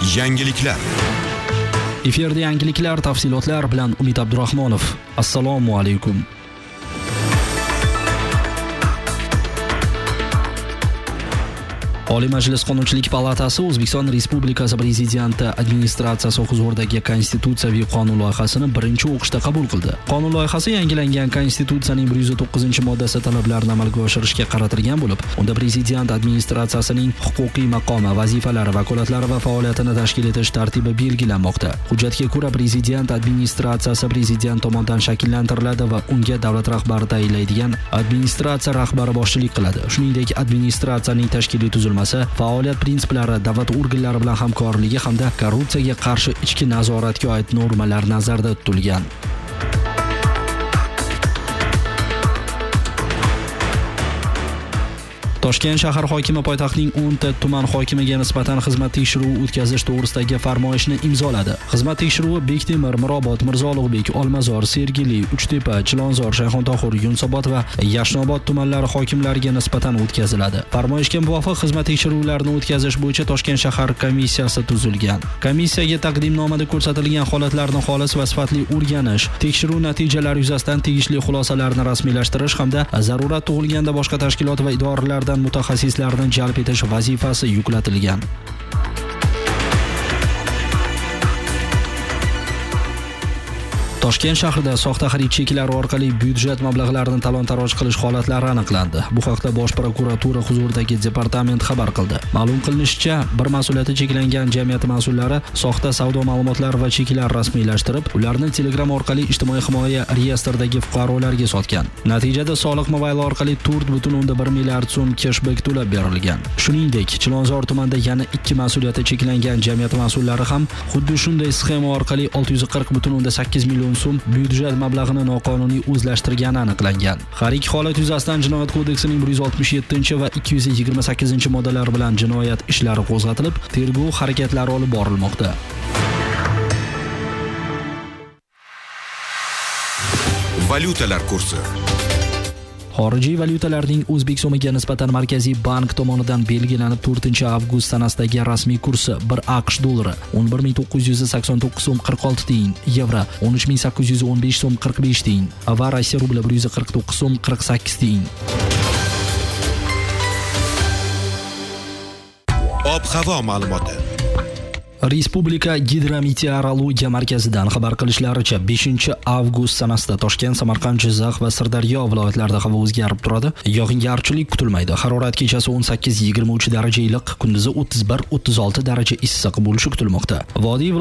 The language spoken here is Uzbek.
Yangiliklar. Efirda yangiliklar tafsilotlar bilan Umid Abdurahmonov. Assalomu alaykum. Oliy Majlis Qonunchilik palatasi O'zbekiston Respublikasi Prezidenti administratsiyasi huzuridagi konstitutsiyaviy qonun loyihasini birinchi o'qishda qabul qildi. Qonun loyihasi yangilangan konstitutsiyaning 109-moddasi talablarini amalga oshirishga qaratilgan bo'lib, unda prezident administratsiyasining huquqiy maqomi, vazifalari, vakolatlari va faoliyatini tashkil etish tartibi belgilanmoqda. Hujjatga ko'ra prezident administratsiyasi prezident tomonidan shakllantiriladi va unga davlat rahbari tayinlaydigan administratsiya rahbari boshchilik qiladi. Shuningdek, administratsiyaning tashkiliy tuzilmasi, faoliyat prinsiplari, davlat organlari bilan hamkorligi hamda korrupsiyaga qarshi ichki nazoratga oid normalar nazarda tutilgan. Toshkent shahar hokimi poytaxtning 10 ta tuman hokimiga nisbatan xizmat tekshiruvi o'tkazish to'g'risidagi farmoyishni imzoladi. Xizmat tekshiruvi Bektemir, Mirobod, Mirzo-Ulug'bek, Olmazor, Sergeli, Uchtepa, Chilonzor, Shayxontohur, Yunusobod va Yashnobod tumanlari hokimlariga nisbatan o'tkaziladi. Farmoyishga muvofiq xizmat tekshiruvlarini o'tkazish bo'yicha Toshkent shahar komissiyasi tuzilgan. Komissiyaga taqdimnomada ko'rsatilgan holatlarni xolis va sifatli o'rganish, tekshiruv natijalari yuzasidan tegishli xulosalarni rasmiylashtirish hamda zarurat tug'ilganda boshqa tashkilot va idoralardan mutaxassislarni jalb etish vazifasi yuklatilgan. Toshkent shahrida soxta xarid cheklari orqali byudjet mablag'larini talon-taroj qilish holatlari aniqlandi. Bu haqda Bosh prokuratura huzuridagi departament xabar qildi. Ma'lum qilinishicha, bir mas'uliyati cheklangan jamiyat mas'ullari soxta savdo ma'lumotlari va cheklar rasmiylashtirib, ularni Telegram orqali ijtimoiy himoya reyestridagi fuqarolarga sotgan. Natijada soliq mobaili orqali 4,1 milliard so'm cashback to'lab berilgan. Shuningdek, Chilonzor tumanida yana 2 mas'uliyati cheklangan jamiyat mas'ullari ham xuddi shunday sxema orqali 640,8 million so'm byudjet mablag'ini noqonuniy o'zlashtirgani aniqlangan. Har ikki holat yuzasidan Jinoyat kodeksining 167 va 228-moddalari bilan jinoyat ishlari qo'zg'atilib, tergov harakatlari olib borilmoqda. Valyutalar kursi. Xorijiy valyutalarning O'zbek so'miga nisbatan Markaziy bank tomonidan belgilanib 4-avgust sanasidagi rasmiy kursi 1 AQSh dollari 11.989 so'm 46 tiyin, yevro 13.815 so'm 45 tiyin va Rossiya rubli 149 so'm 48 tiyin. Ob-havo ma'lumoti. Respublika Gidrometeorologiya markazidan xabar qilishlaricha 5-avgust sanasida Toshkent, Samarqand, Jizzax va Sirdaryo viloyatlarida havo o'zgarib turadi. Yog'ingarchilik kutilmaydi. Harorat kechasi 18-23 daraja iliq, kunduzi 31-36 daraja issiq bo'lishi kutilmoqda. Vodiy